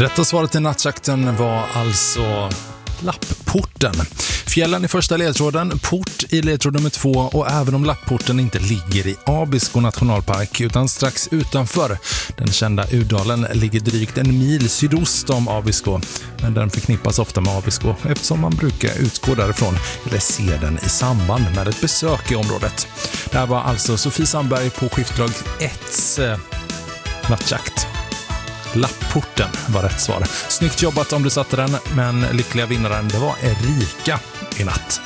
Rätta svaret i nattjakten var alltså Lappporten. Fjällen i första ledtråden, port i ledtråd nummer 2 och även om Lappporten inte ligger i Abisko nationalpark utan strax utanför. Den kända Udalen ligger drygt en mil sydost om Abisko, men den förknippas ofta med Abisko eftersom man brukar utgå därifrån eller se den i samband med ett besök i området. Det här var alltså Sofie Sandberg på skiftlag 1's nattjakt. Lappporten var rätt svar. Snyggt jobbat om du satte den, men lyckliga vinnaren det var Erika i natt.